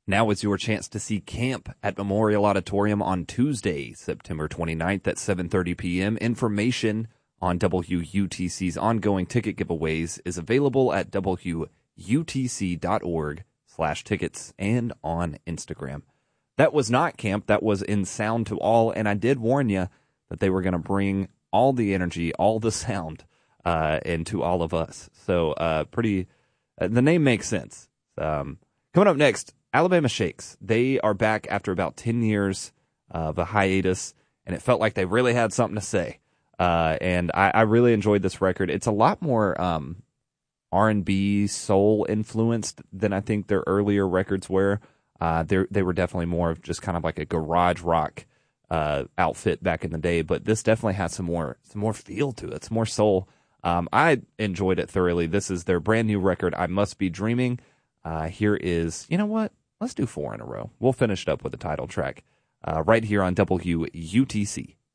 Now is your chance to see Camp at Memorial Auditorium on Tuesday, September 29th at 7:30 p.m. Information on WUTC's ongoing ticket giveaways is available at WUTC.org/tickets and on Instagram. That was not Camp. That was In Sound to All, and I did warn you that they were going to bring all the energy, all the sound into all of us. So the name makes sense. Coming up next, Alabama Shakes. They are back after about 10 years of a hiatus, and it felt like they really had something to say. And I really enjoyed this record. It's a lot more R&B, soul influenced than I think their earlier records were. They were definitely more of just kind of like a garage rock outfit back in the day, but this definitely has some more feel to it. Some more soul. I enjoyed it thoroughly. This is their brand new record, I Must Be Dreaming. Here is, you know what? Let's do 4 in a row. We'll finish it up with the title track right here on WUTC.